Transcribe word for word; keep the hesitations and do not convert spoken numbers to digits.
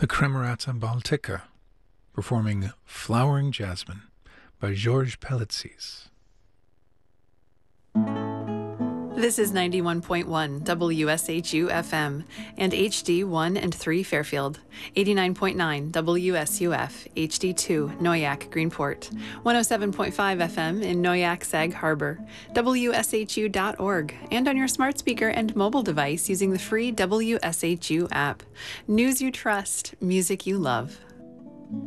the Kremerata Baltica, performing Flowering Jasmine by Georges Pelletiz. This is ninety-one point one W S H U F M and H D one and three Fairfield, eighty-nine point nine W S U F, H D two Noyak Greenport, one oh seven point five F M in Noyak Sag Harbor, W S H U dot org, and on your smart speaker and mobile device using the free W S H U app. News you trust, music you love.